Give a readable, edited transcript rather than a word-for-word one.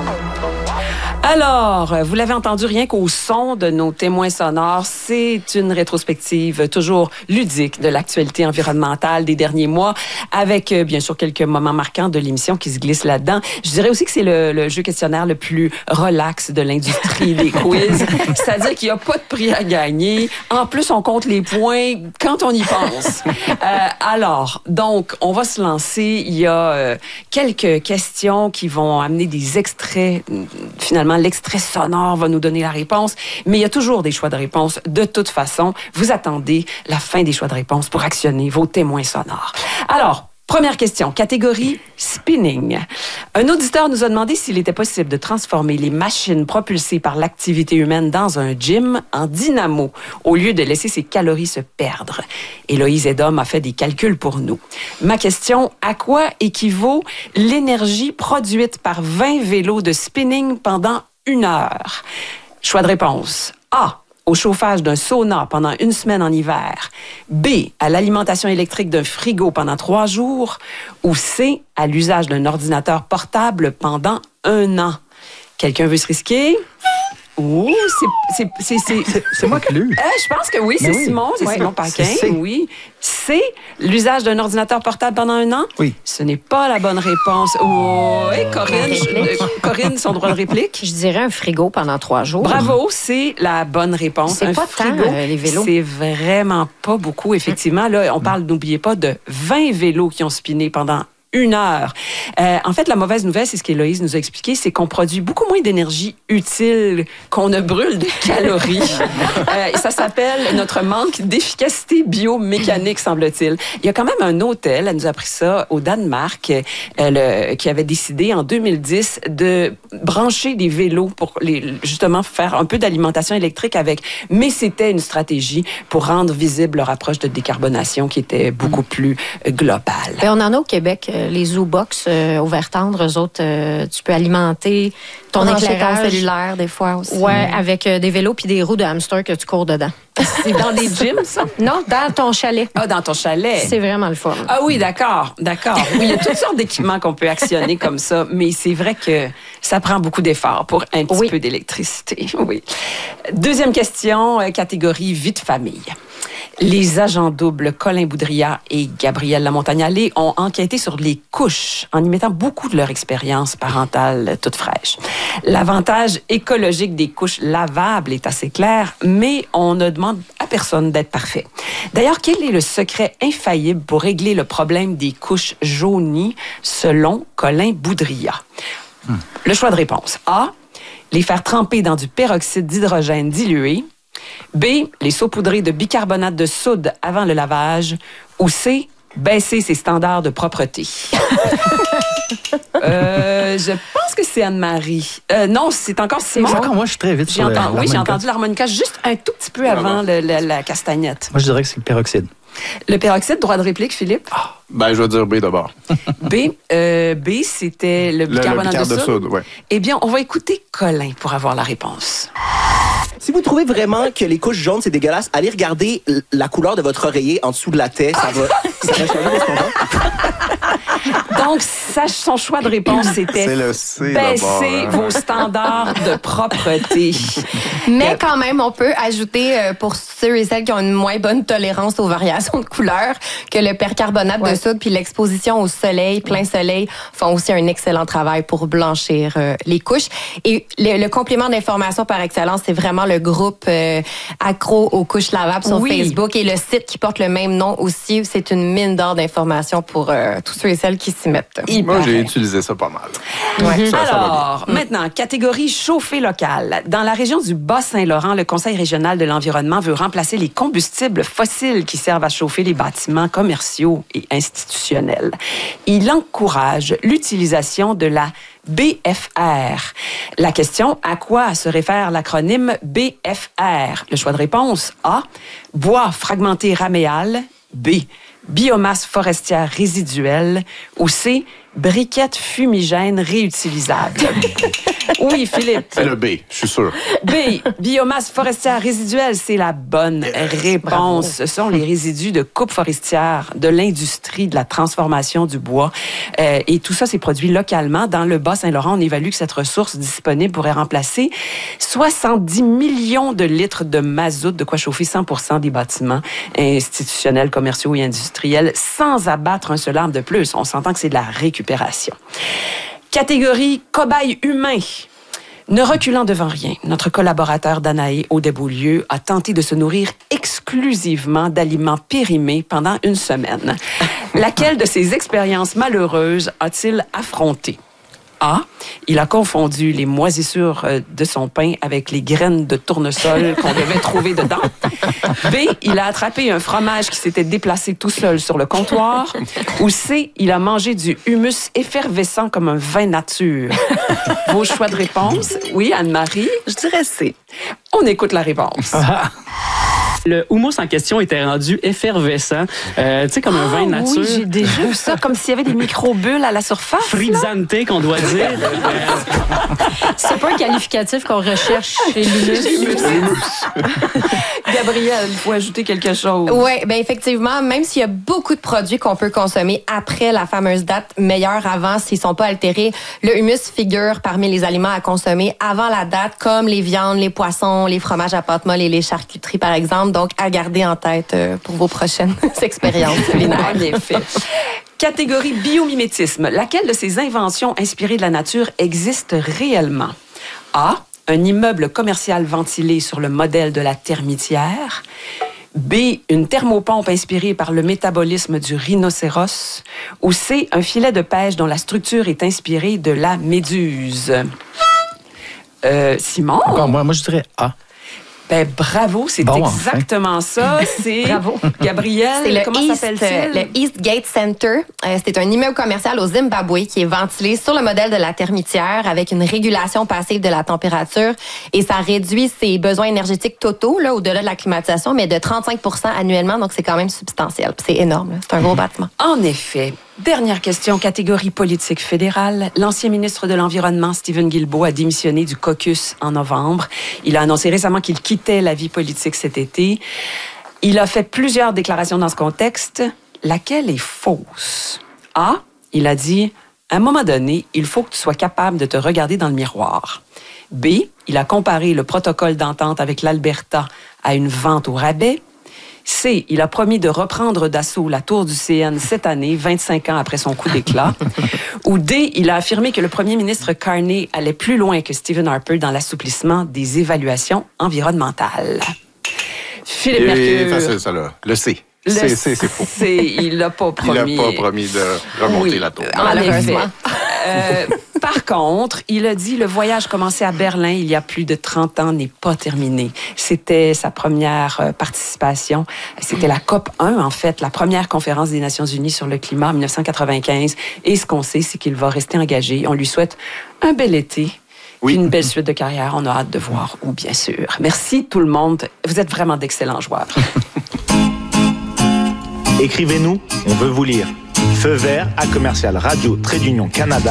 Alors, vous l'avez entendu, rien qu'au son de nos témoins sonores, c'est une rétrospective toujours ludique de l'actualité environnementale des derniers mois, avec bien sûr quelques moments marquants de l'émission qui se glissent là-dedans. Je dirais aussi que c'est le jeu questionnaire le plus relax de l'industrie des quiz, c'est-à-dire qu'il n'y a pas de prix à gagner. En plus, on compte les points quand on y pense. Alors, donc, on va se lancer. Il y a quelques questions qui vont amener des extraits, finalement, l'extrait sonore va nous donner la réponse, mais il y a toujours des choix de réponse. De toute façon, vous attendez la fin des choix de réponse pour actionner vos témoins sonores. Alors, première question, catégorie spinning. Un auditeur nous a demandé s'il était possible de transformer les machines propulsées par l'activité humaine dans un gym en dynamo au lieu de laisser ses calories se perdre. Héloïse Edom a fait des calculs pour nous. Ma question, à quoi équivaut l'énergie produite par 20 vélos de spinning pendant 1 heure? Choix de réponse. A. Au chauffage d'un sauna pendant 1 semaine en hiver. B. À l'alimentation électrique d'un frigo pendant 3 jours. Ou C. À l'usage d'un ordinateur portable pendant 1 an. Quelqu'un veut se risquer? Ouh, c'est moi qui l'ai eu. Je pense que oui, c'est Simon, Simon Paquin. Oui. C'est l'usage d'un ordinateur portable pendant 1 an? Oui. Ce n'est pas la bonne réponse. Oh, et Corinne, son droit de réplique? Je dirais un frigo pendant 3 jours. Bravo, c'est la bonne réponse. C'est pas frigo, tant, les vélos. C'est vraiment pas beaucoup, effectivement. Là, on parle, n'oubliez pas, de 20 vélos qui ont spiné pendant 1 heure. En fait, la mauvaise nouvelle, c'est ce qu'Héloïse nous a expliqué, c'est qu'on produit beaucoup moins d'énergie utile qu'on ne brûle de calories. Ça s'appelle notre manque d'efficacité biomécanique, semble-t-il. Il y a quand même un hôtel, elle nous a appris ça, au Danemark, qui avait décidé en 2010 de brancher des vélos pour justement faire un peu d'alimentation électrique avec. Mais c'était une stratégie pour rendre visible leur approche de décarbonation qui était beaucoup plus globale. Et on en a au Québec. Les Zoobox au vert tendre, eux autres, tu peux alimenter ton éclairage cellulaire des fois aussi. Ouais, avec des vélos puis des roues de hamster que tu cours dedans. C'est dans des gyms, ça? Non, dans ton chalet. Ah, dans ton chalet. C'est vraiment le fun. Ah oui, d'accord. Oui, il y a toutes sortes d'équipements qu'on peut actionner comme ça, mais c'est vrai que ça prend beaucoup d'efforts pour un petit peu d'électricité. Oui. Deuxième question, catégorie vie de famille. Les agents doubles Colin Boudria et Gabrielle Lamontagne-Allé ont enquêté sur les couches en y mettant beaucoup de leur expérience parentale toute fraîche. L'avantage écologique des couches lavables est assez clair, mais on ne demande à personne d'être parfait. D'ailleurs, quel est le secret infaillible pour régler le problème des couches jaunies selon Colin Boudria? Le choix de réponse. A. Les faire tremper dans du peroxyde d'hydrogène dilué. B. Les saupoudrer de bicarbonate de soude avant le lavage. Ou C. Baisser ses standards de propreté. Je pense que c'est Anne-Marie. Non, c'est encore Simon. C'est encore moi, je suis très vite sur l'harmonica. Oui, j'ai entendu l'harmonica juste un tout petit peu avant la castagnette. Moi, je dirais que c'est le peroxyde. Le peroxyde, droit de réplique, Philippe? Je vais dire B d'abord. B, c'était le bicarbonate de soude. Ouais. Eh bien, on va écouter Colin pour avoir la réponse. Si vous trouvez vraiment que les couches jaunes, c'est dégueulasse, allez regarder la couleur de votre oreiller en dessous de la tête. Ça va changer respondant. Donc, son choix de réponse, c'était c'est le C, baisser vos standards de propreté. Mais quand même, on peut ajouter, pour ceux et celles qui ont une moins bonne tolérance aux variations de couleurs, que le percarbonate de soude puis l'exposition au soleil, plein soleil, font aussi un excellent travail pour blanchir les couches. Et le complément d'information par excellence, c'est vraiment le groupe accro aux couches lavables sur Facebook et le site qui porte le même nom aussi. C'est une mine d'or d'informations pour tous ceux et celles qui s'y mettent. Moi, j'ai utilisé ça pas mal. Ouais. Alors, maintenant, catégorie chauffée locale. Dans la région du Bas-Saint-Laurent, le Conseil régional de l'environnement veut remplacer les combustibles fossiles qui servent à chauffer les bâtiments commerciaux et institutionnels. Il encourage l'utilisation de la BFR. La question, à quoi se réfère l'acronyme BFR? Le choix de réponse, A, bois fragmenté raméal, B, biomasse forestière résiduelle, ou C, briquettes fumigènes réutilisables. Oui, Philippe. C'est le B, je suis sûr. B, biomasse forestière résiduelle, c'est la bonne réponse. Ce sont les résidus de coupe forestière, de l'industrie, de la transformation du bois. Et tout ça, c'est produit localement. Dans le Bas-Saint-Laurent, on évalue que cette ressource disponible pourrait remplacer 70 millions de litres de mazout, de quoi chauffer 100% des bâtiments institutionnels, commerciaux et industriels, sans abattre un seul arbre de plus. On s'entend que c'est de la récupération. Catégorie cobaye humain. Ne reculant devant rien, notre collaborateur Danae Audet-Beaulieu a tenté de se nourrir exclusivement d'aliments périmés pendant une semaine. Laquelle de ces expériences malheureuses a-t-il affronté? A. Il a confondu les moisissures de son pain avec les graines de tournesol qu'on devait trouver dedans. B. Il a attrapé un fromage qui s'était déplacé tout seul sur le comptoir. Ou C. Il a mangé du humus effervescent comme un vin nature. Vos choix de réponse? Oui, Anne-Marie? Je dirais C. On écoute la réponse. Le houmous en question était rendu effervescent, tu sais, comme un vin nature. Oui, j'ai déjà vu ça, comme s'il y avait des micro-bulles à la surface. Frizzante, qu'on doit dire. C'est pas un qualificatif qu'on recherche chez l'humus. Gabrielle, il faut ajouter quelque chose. Oui, bien effectivement, même s'il y a beaucoup de produits qu'on peut consommer après la fameuse date, meilleur avant s'ils sont pas altérés, le humus figure parmi les aliments à consommer avant la date, comme les viandes, les poissons, les fromages à pâte molle et les charcuteries, par exemple. Donc, à garder en tête pour vos prochaines expériences culinaires. En effet. Catégorie biomimétisme. Laquelle de ces inventions inspirées de la nature existe réellement? A. Un immeuble commercial ventilé sur le modèle de la termitière. B. Une thermopompe inspirée par le métabolisme du rhinocéros. Ou C. Un filet de pêche dont la structure est inspirée de la méduse. Simon? Encore moi, je dirais A. Ben, bravo, c'est bon, exactement ça. C'est Bravo. Gabrielle, C'est comment s'appelle-t-il? le Eastgate Center. C'est un immeuble commercial au Zimbabwe qui est ventilé sur le modèle de la termitière avec une régulation passive de la température et ça réduit ses besoins énergétiques totaux là, au-delà de la climatisation, mais de 35% annuellement, donc c'est quand même substantiel. Puis c'est énorme, là. C'est un gros bâtiment. En effet. Dernière question, catégorie politique fédérale. L'ancien ministre de l'Environnement, Stephen Guilbeault, a démissionné du caucus en novembre. Il a annoncé récemment qu'il quittait la vie politique cet été. Il a fait plusieurs déclarations dans ce contexte. Laquelle est fausse? A. Il a dit, à un moment donné, il faut que tu sois capable de te regarder dans le miroir. B. Il a comparé le protocole d'entente avec l'Alberta à une vente au rabais. C. Il a promis de reprendre d'assaut la tour du CN cette année, 25 ans après son coup d'éclat. Ou D. Il a affirmé que le premier ministre Carney allait plus loin que Stephen Harper dans l'assouplissement des évaluations environnementales. Philippe Mercure. Facile, ça, là. Le C. C'est faux. Il n'a pas promis. Il n'a pas promis de remonter la tour. En effet. Par contre, il a dit le voyage commencé à Berlin il y a plus de 30 ans n'est pas terminé. C'était sa première participation. C'était la COP 1, en fait, la première conférence des Nations Unies sur le climat en 1995. Et ce qu'on sait, c'est qu'il va rester engagé. On lui souhaite un bel été. Oui. Une belle suite de carrière. On a hâte de voir où, bien sûr. Merci tout le monde. Vous êtes vraiment d'excellents joueurs. Écrivez-nous, on veut vous lire. Feu vert à commercial radio-Canada